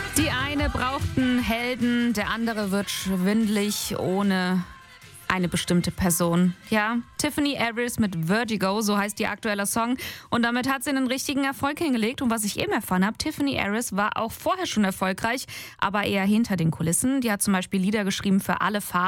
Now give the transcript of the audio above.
Die eine braucht einen Helden, der andere wird schwindelig ohne eine bestimmte Person. Ja, Tiffany Haddish mit Vertigo, so heißt ihr aktueller Song. Und damit hat sie einen richtigen Erfolg hingelegt. Und was ich eben erfahren habe, Tiffany Haddish war auch vorher schon erfolgreich, aber eher hinter den Kulissen. Die hat zum Beispiel Lieder geschrieben für alle Farben.